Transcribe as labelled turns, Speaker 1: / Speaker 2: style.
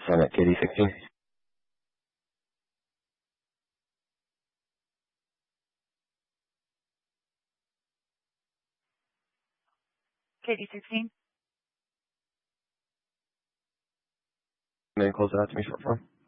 Speaker 1: I'm at KD16.
Speaker 2: KD16.
Speaker 1: And then close it out to me short form.